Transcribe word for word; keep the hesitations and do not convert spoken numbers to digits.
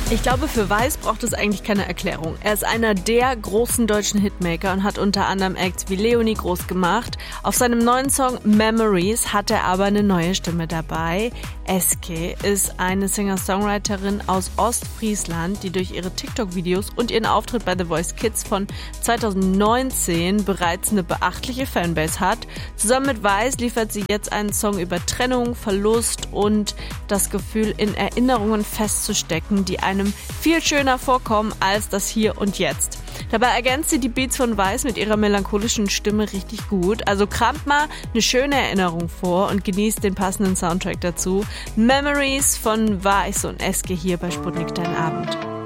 Ich glaube, für Weiß braucht es eigentlich keine Erklärung. Er ist einer der großen deutschen Hitmaker und hat unter anderem Acts wie Leonie groß gemacht. Auf seinem neuen Song Memories hat er aber eine neue Stimme dabei. Eske ist eine Singer-Songwriterin aus Ostfriesland, die durch ihre TikTok-Videos und ihren Auftritt bei The Voice Kids von zweitausendneunzehn bereits eine beachtliche Fanbase hat. Zusammen mit Weiß liefert sie jetzt einen Song über Trennung, Verlust und das Gefühl, in Erinnerungen festzustecken, die einem viel schöner vorkommen als das Hier und Jetzt. Dabei ergänzt sie die Beats von Weiß mit ihrer melancholischen Stimme richtig gut. Also kramt mal eine schöne Erinnerung vor und genießt den passenden Soundtrack dazu. Memories von Weiß und Eske hier bei Sputnik Dein Abend.